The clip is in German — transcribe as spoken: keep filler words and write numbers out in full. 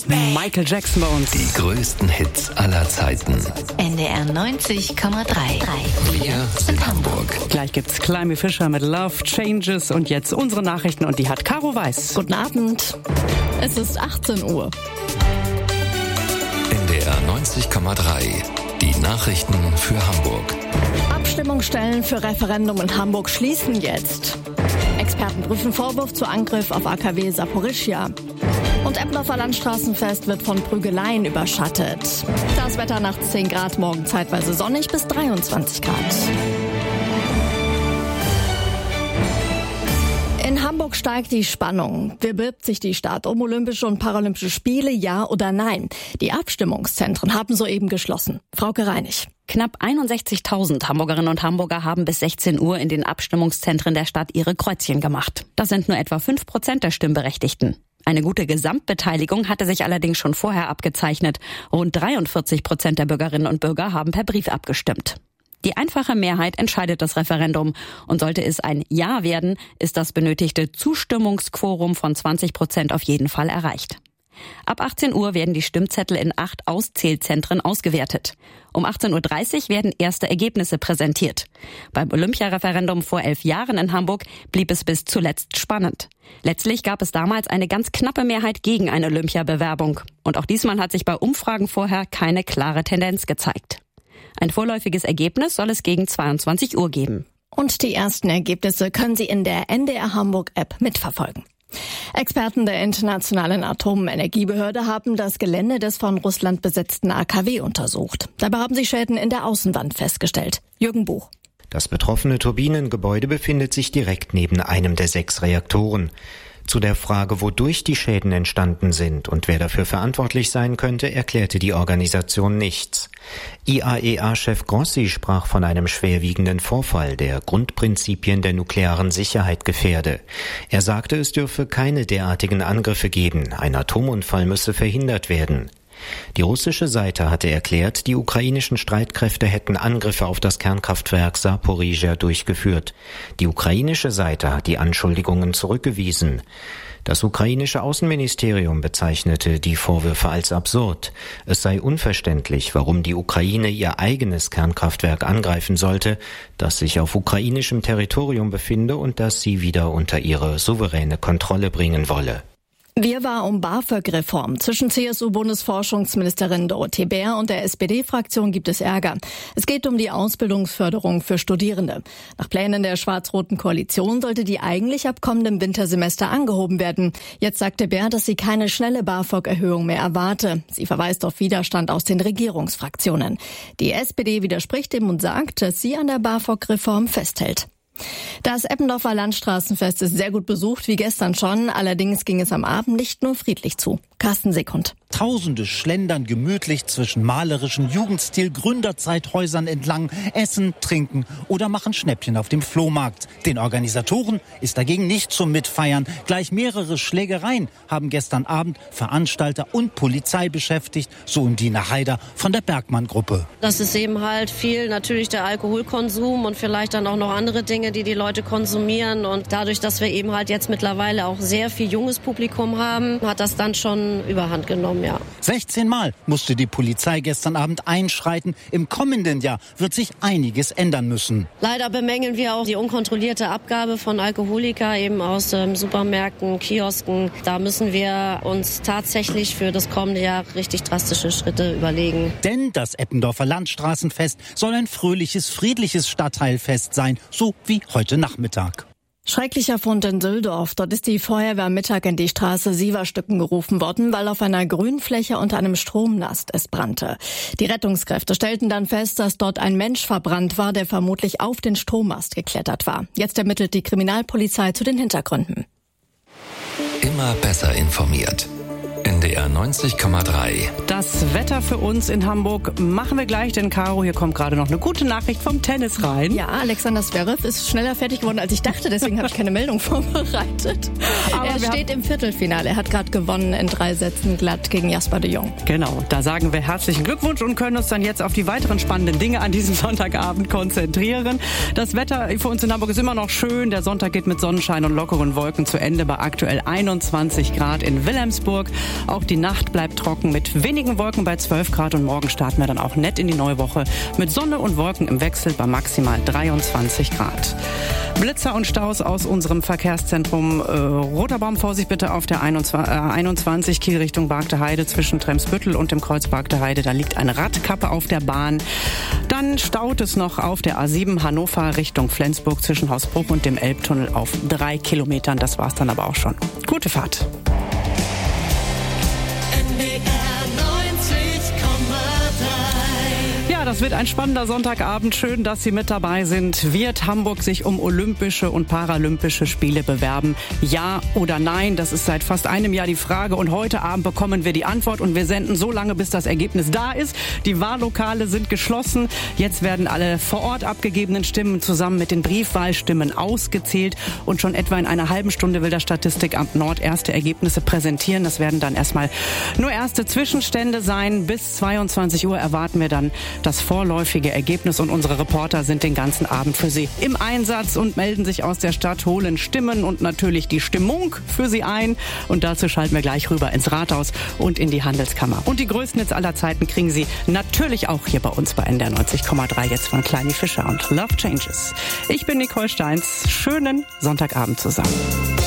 Michael Jackson bei uns. Die größten Hits aller Zeiten. N D R neunzig Komma drei. Wir sind Hamburg. Gleich gibt's Climby Fisher mit Love Changes und jetzt unsere Nachrichten und die hat Caro Weiß. Guten Abend. Es ist achtzehn Uhr. N D R neunzig Komma drei. Die Nachrichten für Hamburg. Abstimmungsstellen für Referendum in Hamburg schließen jetzt. Experten prüfen Vorwurf zu Angriff auf A K W Saporischschja. Und Eppendorfer Landstraßenfest wird von Prügeleien überschattet. Das Wetter nachts zehn Grad, morgen zeitweise sonnig bis dreiundzwanzig Grad. In Hamburg steigt die Spannung. Bewirbt sich die Stadt um Olympische und Paralympische Spiele, ja oder nein? Die Abstimmungszentren haben soeben geschlossen. Frauke Reinig. Knapp einundsechzigtausend Hamburgerinnen und Hamburger haben bis sechzehn Uhr in den Abstimmungszentren der Stadt ihre Kreuzchen gemacht. Das sind nur etwa fünf Prozent der Stimmberechtigten. Eine gute Gesamtbeteiligung hatte sich allerdings schon vorher abgezeichnet. Rund dreiundvierzig Prozent der Bürgerinnen und Bürger haben per Brief abgestimmt. Die einfache Mehrheit entscheidet das Referendum. Und sollte es ein Ja werden, ist das benötigte Zustimmungsquorum von zwanzig Prozent auf jeden Fall erreicht. Ab achtzehn Uhr werden die Stimmzettel in acht Auszählzentren ausgewertet. Um achtzehn Uhr dreißig werden erste Ergebnisse präsentiert. Beim Olympiareferendum vor elf Jahren in Hamburg blieb es bis zuletzt spannend. Letztlich gab es damals eine ganz knappe Mehrheit gegen eine Olympiabewerbung. Und auch diesmal hat sich bei Umfragen vorher keine klare Tendenz gezeigt. Ein vorläufiges Ergebnis soll es gegen zweiundzwanzig Uhr geben. Und die ersten Ergebnisse können Sie in der N D R Hamburg App mitverfolgen. Experten der Internationalen Atomenergiebehörde haben das Gelände des von Russland besetzten A K W untersucht. Dabei haben sie Schäden in der Außenwand festgestellt. Jürgen Buch. Das betroffene Turbinengebäude befindet sich direkt neben einem der sechs Reaktoren. Zu der Frage, wodurch die Schäden entstanden sind und wer dafür verantwortlich sein könnte, erklärte die Organisation nichts. I A E A-Chef Grossi sprach von einem schwerwiegenden Vorfall, der Grundprinzipien der nuklearen Sicherheit gefährde. Er sagte, es dürfe keine derartigen Angriffe geben, ein Atomunfall müsse verhindert werden. Die russische Seite hatte erklärt, die ukrainischen Streitkräfte hätten Angriffe auf das Kernkraftwerk Saporischschja durchgeführt. Die ukrainische Seite hat die Anschuldigungen zurückgewiesen. Das ukrainische Außenministerium bezeichnete die Vorwürfe als absurd. Es sei unverständlich, warum die Ukraine ihr eigenes Kernkraftwerk angreifen sollte, das sich auf ukrainischem Territorium befinde und das sie wieder unter ihre souveräne Kontrolle bringen wolle. Wirrwarr um BAföG-Reform. Zwischen C S U-Bundesforschungsministerin Dorothee Bär und der S P D-Fraktion gibt es Ärger. Es geht um die Ausbildungsförderung für Studierende. Nach Plänen der schwarz-roten Koalition sollte die eigentlich ab kommendem Wintersemester angehoben werden. Jetzt sagte Bär, dass sie keine schnelle BAföG-Erhöhung mehr erwarte. Sie verweist auf Widerstand aus den Regierungsfraktionen. Die S P D widerspricht dem und sagt, dass sie an der BAföG-Reform festhält. Das Eppendorfer Landstraßenfest ist sehr gut besucht, wie gestern schon. Allerdings ging es am Abend nicht nur friedlich zu. Carsten Sekund. Tausende schlendern gemütlich zwischen malerischen Jugendstil-Gründerzeithäusern entlang, essen, trinken oder machen Schnäppchen auf dem Flohmarkt. Den Organisatoren ist dagegen nicht zum Mitfeiern. Gleich mehrere Schlägereien haben gestern Abend Veranstalter und Polizei beschäftigt, so Undine Haider von der Bergmann-Gruppe. Das ist eben halt viel natürlich der Alkoholkonsum und vielleicht dann auch noch andere Dinge, die die Leute konsumieren. Und dadurch, dass wir eben halt jetzt mittlerweile auch sehr viel junges Publikum haben, hat das dann schon Überhand genommen, ja. sechzehn Mal musste die Polizei gestern Abend einschreiten. Im kommenden Jahr wird sich einiges ändern müssen. Leider bemängeln wir auch die unkontrollierte Abgabe von Alkoholika eben aus ähm, Supermärkten, Kiosken. Da müssen wir uns tatsächlich für das kommende Jahr richtig drastische Schritte überlegen. Denn das Eppendorfer Landstraßenfest soll ein fröhliches, friedliches Stadtteilfest sein, so wie heute Nachmittag. Schrecklicher Fund in Süldorf. Dort ist die Feuerwehr am Mittag in die Straße Sieverstücken gerufen worden, weil auf einer Grünfläche unter einem Stromnast es brannte. Die Rettungskräfte stellten dann fest, dass dort ein Mensch verbrannt war, der vermutlich auf den Strommast geklettert war. Jetzt ermittelt die Kriminalpolizei zu den Hintergründen. Immer besser informiert. N D R neunzig Komma drei. Das Wetter für uns in Hamburg machen wir gleich, denn Caro, hier kommt gerade noch eine gute Nachricht vom Tennis rein. Ja, Alexander Zverev ist schneller fertig geworden, als ich dachte, deswegen habe ich keine Meldung vorbereitet. Aber er steht im Viertelfinale, er hat gerade gewonnen in drei Sätzen glatt gegen Jasper de Jong. Genau, da sagen wir herzlichen Glückwunsch und können uns dann jetzt auf die weiteren spannenden Dinge an diesem Sonntagabend konzentrieren. Das Wetter für uns in Hamburg ist immer noch schön, der Sonntag geht mit Sonnenschein und lockeren Wolken zu Ende bei aktuell einundzwanzig Grad in Wilhelmsburg. Auch die Nacht bleibt trocken mit wenigen Wolken bei zwölf Grad und morgen starten wir dann auch nett in die neue Woche mit Sonne und Wolken im Wechsel bei maximal dreiundzwanzig Grad. Blitzer und Staus aus unserem Verkehrszentrum. Äh, roter Baum, Vorsicht bitte auf der einundzwanzig Kiel Richtung Bargte Heide zwischen Tremsbüttel und dem Kreuz Bargte Heide. Da liegt eine Radkappe auf der Bahn. Dann staut es noch auf der A sieben Hannover Richtung Flensburg zwischen Hausbruch und dem Elbtunnel auf drei Kilometern. Das war's dann aber auch schon. Gute Fahrt. Ja, das wird ein spannender Sonntagabend. Schön, dass Sie mit dabei sind. Wird Hamburg sich um Olympische und Paralympische Spiele bewerben? Ja oder nein? Das ist seit fast einem Jahr die Frage. Und heute Abend bekommen wir die Antwort. Und wir senden so lange, bis das Ergebnis da ist. Die Wahllokale sind geschlossen. Jetzt werden alle vor Ort abgegebenen Stimmen zusammen mit den Briefwahlstimmen ausgezählt. Und schon etwa in einer halben Stunde will das Statistikamt Nord erste Ergebnisse präsentieren. Das werden dann erstmal nur erste Zwischenstände sein. Bis zweiundzwanzig Uhr erwarten wir dann das vorläufige Ergebnis und unsere Reporter sind den ganzen Abend für Sie im Einsatz und melden sich aus der Stadt, holen Stimmen und natürlich die Stimmung für Sie ein. Und dazu schalten wir gleich rüber ins Rathaus und in die Handelskammer. Und die größten Hits aller Zeiten kriegen Sie natürlich auch hier bei uns bei N D R neunzig Komma drei jetzt von Kleini Fischer und Love Changes. Ich bin Nicole Steins. Schönen Sonntagabend zusammen.